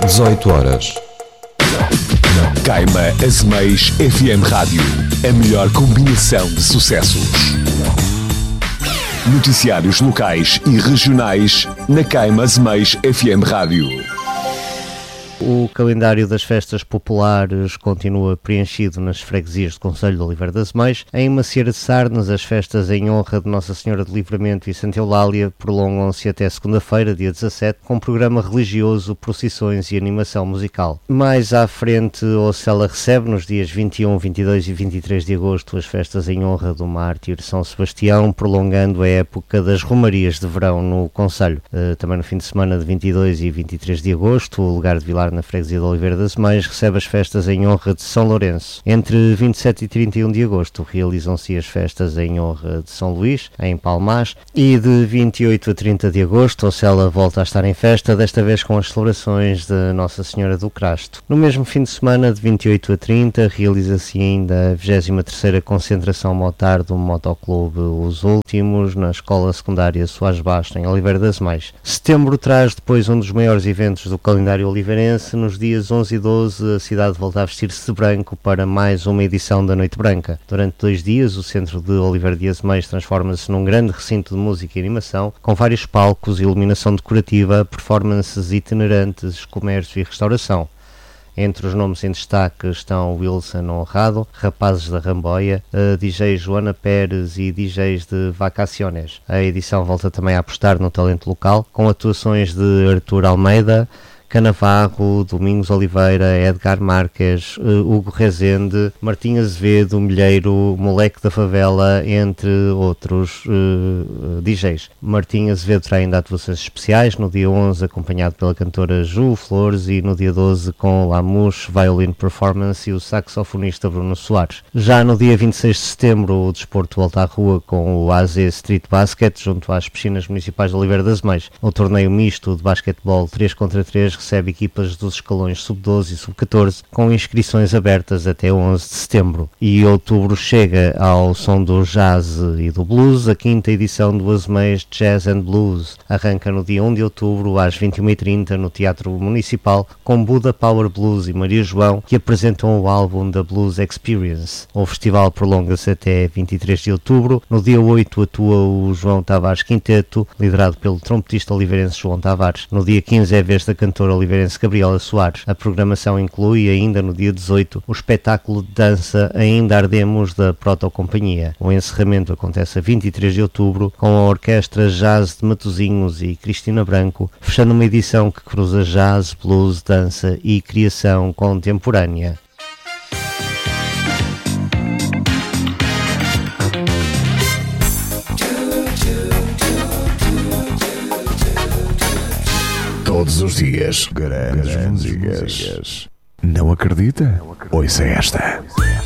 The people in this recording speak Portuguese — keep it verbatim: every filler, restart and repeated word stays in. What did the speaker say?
dezoito horas. Caima Azeméis F M Rádio. A melhor combinação de sucessos. Noticiários locais e regionais na Caima Azeméis F M Rádio. O calendário das festas populares continua preenchido nas freguesias do Concelho de Oliveira das Meias. Em Macieira de Sarnes, as festas em honra de Nossa Senhora de Livramento e Santa Eulália prolongam-se até segunda-feira, dia dezassete, com programa religioso, procissões e animação musical. Mais à frente, Ocela recebe, nos dias vinte e um, vinte e dois e vinte e três de agosto, as festas em honra do mártir São Sebastião, prolongando a época das romarias de verão no Concelho. Também no fim de semana de vinte e dois e vinte e três de agosto, o lugar de Vilar na freguesia de Oliveira das Meias recebe as festas em honra de São Lourenço. Entre vinte e sete e trinta e um de agosto realizam-se as festas em honra de São Luís, em Palmás, e de vinte e oito a trinta de agosto Ocela volta a estar em festa, desta vez com as celebrações de Nossa Senhora do Crasto. No mesmo fim de semana, de vinte e oito a trinta, realiza-se ainda a vigésima terceira concentração motar do Motoclube Os Últimos, na Escola Secundária Soares Basto, em Oliveira das Meias. Setembro traz depois um dos maiores eventos do calendário oliveirense. Nos dias onze e doze, a cidade volta a vestir-se de branco para mais uma edição da Noite Branca. Durante dois dias, o centro de Oliveira de Azeméis transforma-se num grande recinto de música e animação, com vários palcos, iluminação decorativa, performances itinerantes, comércio e restauração. Entre os nomes em destaque estão Wilson Honrado, Rapazes da Ramboia, D J Joana Pérez e D Js de Vacaciones. A edição volta também a apostar no talento local, com atuações de Artur Almeida, Canavarro, Domingos Oliveira, Edgar Marques, Hugo Rezende, Martim Azevedo, Milheiro, Moleque da Favela, entre outros uh, D Js. Martim Azevedo terá ainda atuações especiais, no dia onze acompanhado pela cantora Ju Flores e no dia doze com Lamus, Violin Performance e o saxofonista Bruno Soares. Já no dia vinte e seis de setembro o desporto volta à rua com o A Z Street Basket junto às piscinas municipais de Oliveira das Meias. O torneio misto de basquetebol três contra três recebe equipas dos escalões sub doze e sub catorze com inscrições abertas até onze de setembro. E outubro chega ao som do jazz e do blues. A quinta edição do Azeméis Jazz and Blues arranca no dia um de outubro às vinte e uma e trinta no Teatro Municipal com Buda Power Blues e Maria João, que apresentam o álbum da Blues Experience. O festival prolonga-se até vinte e três de outubro. No dia oito atua o João Tavares Quinteto, liderado pelo trompetista oliveirense João Tavares. No dia quinze é a vez da cantora oliveirense Gabriela Soares. A programação inclui ainda no dia dezoito o espetáculo de dança Ainda Ardemos da Protocompanhia. O encerramento acontece a vinte e três de outubro com a Orquestra Jazz de Matosinhos e Cristina Branco, fechando uma edição que cruza jazz, blues, dança e criação contemporânea. Todos os dias, grandes músicas. Não acredita? Ouça esta.